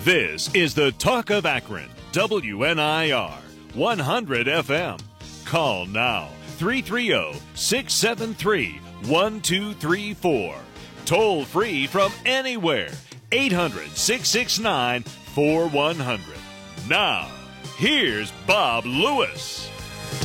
This is the Talk of Akron, WNIR, 100 FM. Call now, 330-673-1234. Toll free from anywhere, 800-669-4100. Now, here's Bob Lewis.